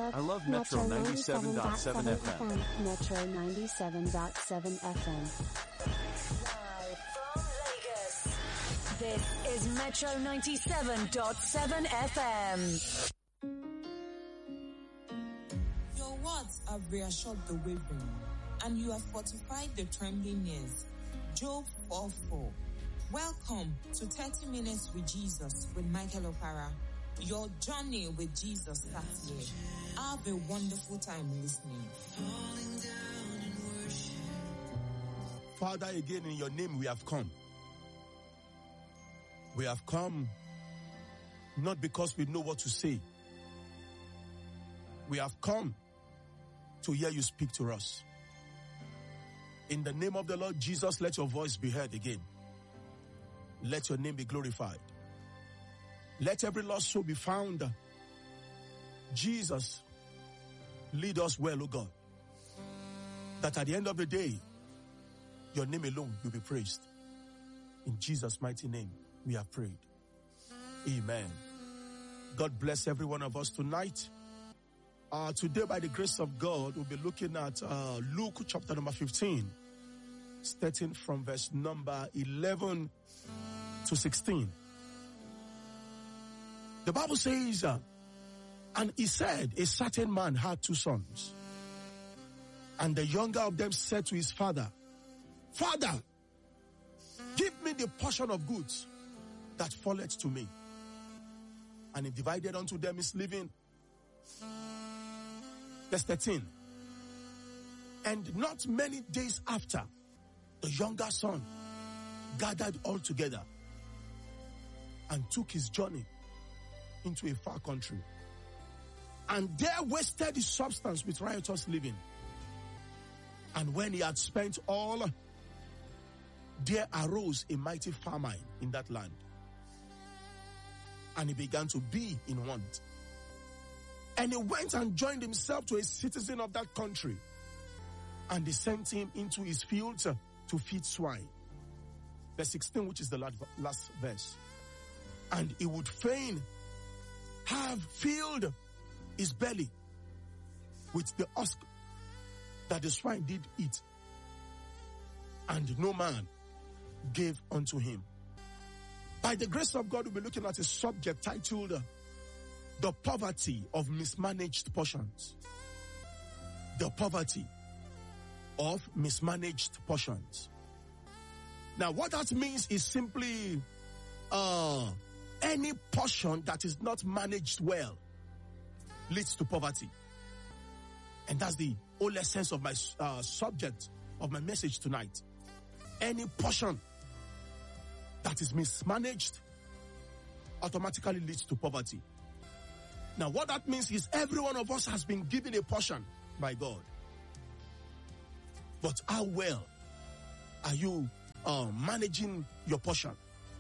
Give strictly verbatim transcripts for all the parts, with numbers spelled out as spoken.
love, I love Metro ninety-seven point seven F M. Metro ninety-seven point seven F M. Live from Lagos. This is Metro ninety-seven point seven F M. Your words have reassured the wavering, and you have fortified the trembling ears. Job four four. Welcome to thirty minutes with Jesus with Michael O'Hara. Your journey with Jesus starts here. Have a wonderful time listening. Father, again in your name we have come. We have come not because we know what to say. We have come to hear you speak to us. In the name of the Lord Jesus, let your voice be heard again. Let your name be glorified. Let every lost soul be found. Jesus, lead us well, O God. That at the end of the day, your name alone will be praised. In Jesus' mighty name, we have prayed. Amen. God bless every one of us tonight. Uh, today, by the grace of God, we'll be looking at uh, Luke chapter number fifteen, starting from verse number eleven to sixteen. The Bible says, uh, and he said, a certain man had two sons. And the younger of them said to his father, Father, give me the portion of goods that falleth to me. And he divided unto them his living. Verse thirteen. And not many days after, the younger son gathered all together and took his journey into a far country, and there wasted his substance with riotous living. And when he had spent all, there arose a mighty famine in that land, and he began to be in want. And he went and joined himself to a citizen of that country, and they sent him into his fields to feed swine. Verse sixteen, which is the last, last verse. And he would fain have filled his belly with the husk that the swine did eat, and no man gave unto him. By the grace of God, we'll be looking at a subject titled The Poverty of Mismanaged Portions. The poverty of mismanaged portions. Now, what that means is simply uh any portion that is not managed well leads to poverty. And that's the whole essence of my uh, subject of my message tonight. Any portion that is mismanaged automatically leads to poverty. Now, what that means is every one of us has been given a portion by God. But how well are you uh, managing your portion?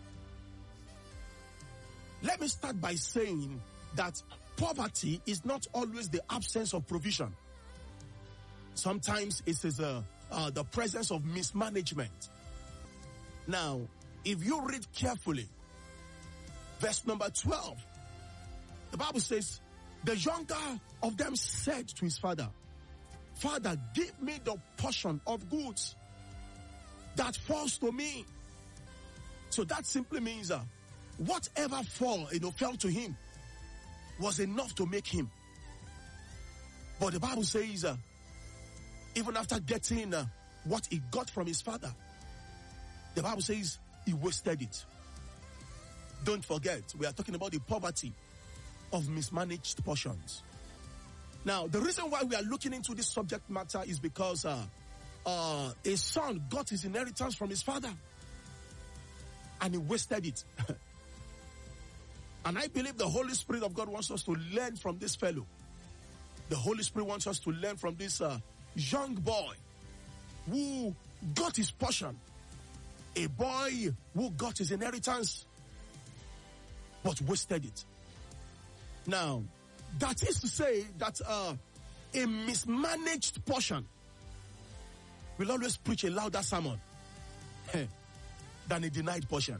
Let me start by saying that poverty is not always the absence of provision. Sometimes it is uh, uh, the presence of mismanagement. Now, if you read carefully, verse number twelve, the Bible says, the younger of them said to his father, Father, give me the portion of goods that falls to me. So that simply means uh, whatever fall, you know, fell to him was enough to make him. But the Bible says, uh, even after getting uh, what he got from his father, the Bible says he wasted it. Don't forget, we are talking about the poverty of mismanaged portions. Now, the reason why we are looking into this subject matter is because uh, uh, a son got his inheritance from his father and he wasted it. And I believe the Holy Spirit of God wants us to learn from this fellow. The Holy Spirit wants us to learn from this uh, young boy who got his portion. A boy who got his inheritance but wasted it. Now, that is to say that uh, a mismanaged portion will always preach a louder sermon than a denied portion.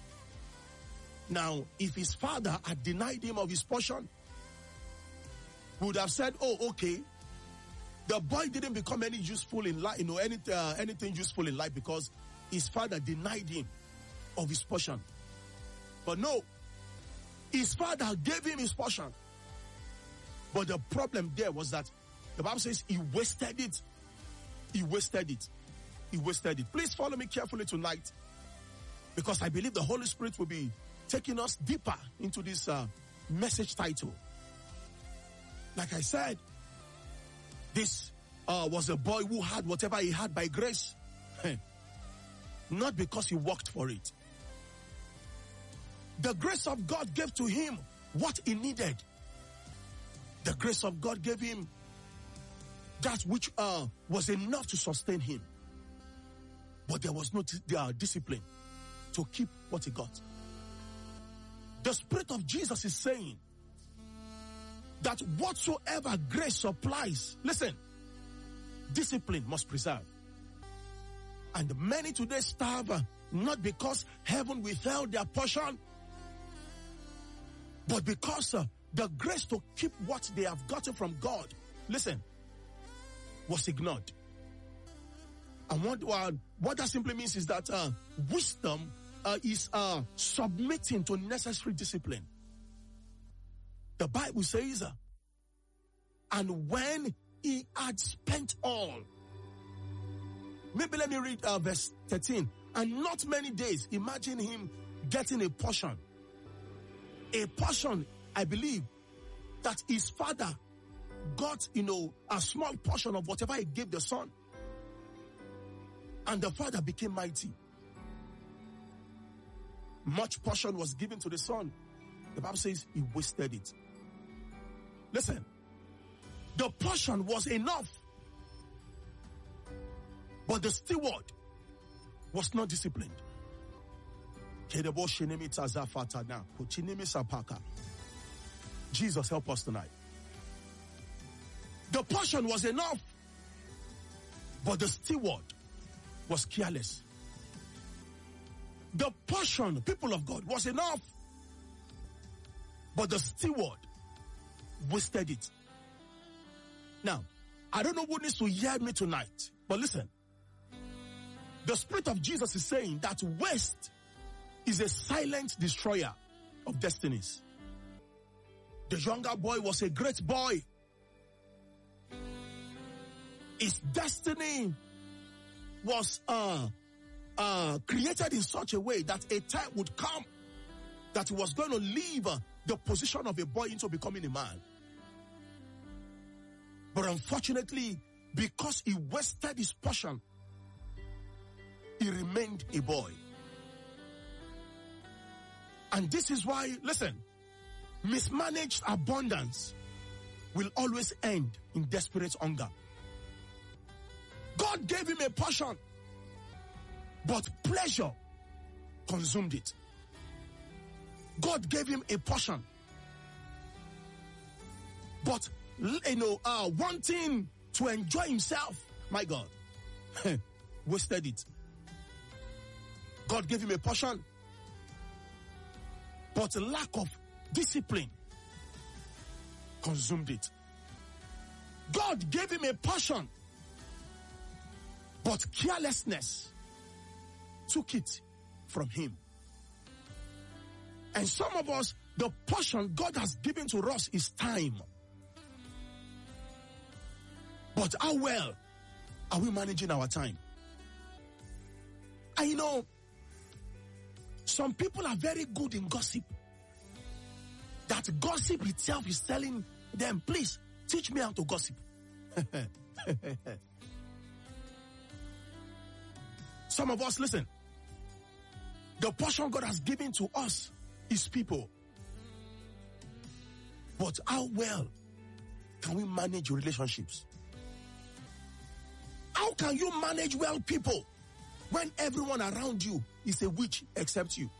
Now, if his father had denied him of his portion, we would have said, oh, okay, the boy didn't become any useful in life, you know, any, uh, anything useful in life because his father denied him of his portion. But no, his father gave him his portion. But the problem there was that the Bible says he wasted it. He wasted it. He wasted it. Please follow me carefully tonight, because I believe the Holy Spirit will be taking us deeper into this uh, message title. Like I said, this uh, was a boy who had whatever he had by grace. Not because he worked for it. The grace of God gave to him what he needed. The grace of God gave him that which uh, was enough to sustain him. But there was no t- uh, discipline to keep what he got. The Spirit of Jesus is saying that whatsoever grace supplies, listen, discipline must preserve. And many today starve uh, not because heaven withheld their portion, but because uh, the grace to keep what they have gotten from God, listen, was ignored. And what, uh, what that simply means is that uh, wisdom uh, is uh, submitting to necessary discipline. The Bible says, uh, and when he had spent all, maybe let me read uh, verse thirteen, and not many days, imagine him getting a portion. A portion, I believe, that his father got, you know, a small portion of whatever he gave the son. And the father became mighty. Much portion was given to the son. The Bible says he wasted it. Listen, the portion was enough, but the steward was not disciplined. Jesus, help us tonight. The portion was enough, but the steward was careless. The portion, people of God, was enough, but the steward wasted it. Now, I don't know who needs to hear me tonight, but listen. The Spirit of Jesus is saying that waste is a silent destroyer of destinies. The younger boy was a great boy. His destiny was uh, uh, created in such a way that a time would come that he was going to leave uh, the position of a boy into becoming a man. But unfortunately, because he wasted his portion, he remained a boy. And this is why, listen, mismanaged abundance will always end in desperate hunger. God gave him a portion, but pleasure consumed it. God gave him a portion, but, you know, uh, wanting to enjoy himself, my God, wasted it. God gave him a portion, but lack of discipline consumed it. God gave him a portion, but carelessness took it from him. And some of us, the portion God has given to us is time. But how well are we managing our time? And you know, some people are very good in gossip. That gossip itself is telling them, please, teach me how to gossip. Some of us, listen, the portion God has given to us is people. But how well can we manage relationships? How can you manage well people when everyone around you is a witch except you?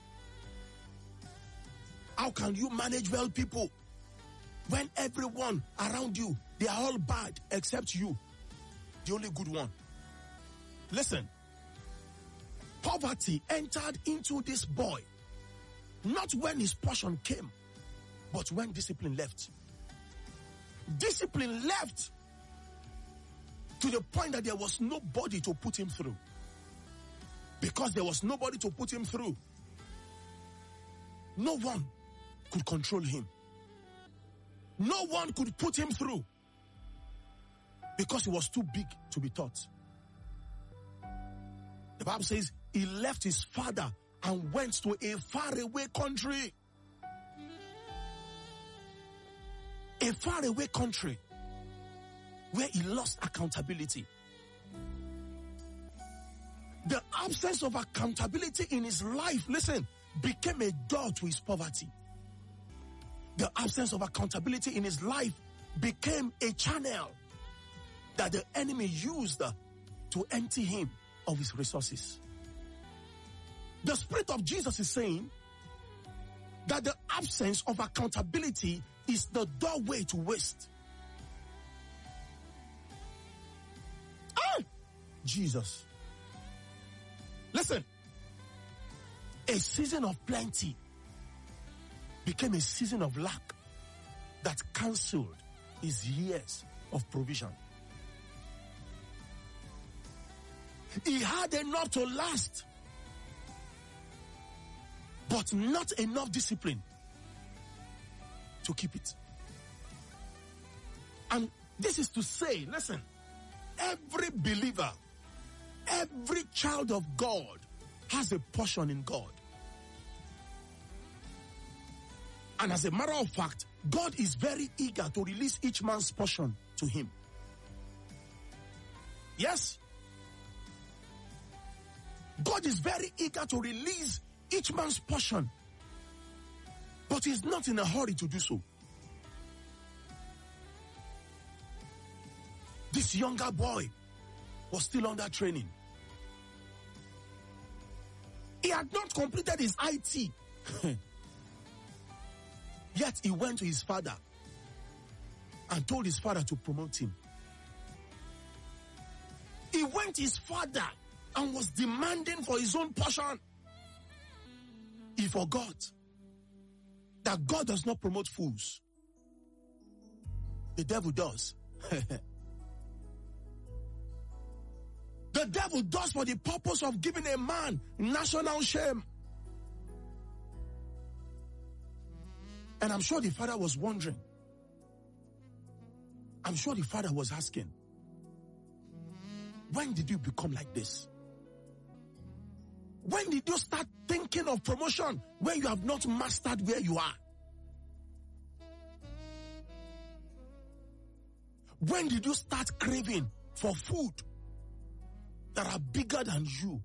How can you manage well people when everyone around you, they are all bad except you, the only good one? Listen, poverty entered into this boy not when his portion came, but when discipline left. Discipline left to the point that there was nobody to put him through. Because there was nobody to put him through, no one could control him. No one could put him through because he was too big to be taught. The Bible says he left his father and went to a faraway country. A faraway country where he lost accountability. The absence of accountability in his life, listen, became a door to his poverty. The absence of accountability in his life became a channel that the enemy used to empty him of his resources. The Spirit of Jesus is saying that the absence of accountability is the doorway to waste. Ah! Jesus. Listen. A season of plenty became a season of lack that cancelled his years of provision. He had enough to last, but not enough discipline to keep it. And this is to say, listen, every believer, every child of God has a portion in God. And as a matter of fact, God is very eager to release each man's portion to him. Yes? God is very eager to release each man's portion, but he's not in a hurry to do so. This younger boy was still under training. He had not completed his I T. Yet he went to his father and told his father to promote him. He went to his father and was demanding for his own portion. He forgot that God does not promote fools. The devil does. The devil does for the purpose of giving a man national shame. And I'm sure the father was wondering. I'm sure the father was asking, when did you become like this? When did you start thinking of promotion when you have not mastered where you are? When did you start craving for food that are bigger than you?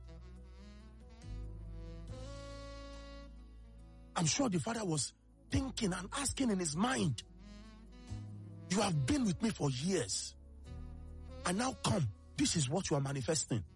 I'm sure the father was thinking and asking in his mind, you have been with me for years, and now come, this is what you are manifesting.